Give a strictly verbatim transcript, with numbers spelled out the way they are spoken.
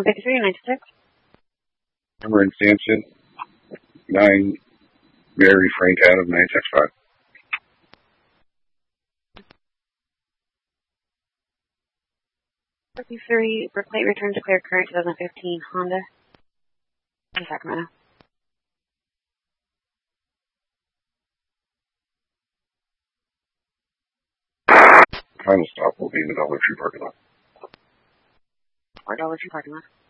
one fifty-three, nine six. Cameron Sampson, nine Mary Frank Adam, nine six five. fifty-three, for plate return declared current twenty fifteen Honda in Sacramento. Final stop will be in the Dollar Tree parking lot. Or Dollar Tree parking lot.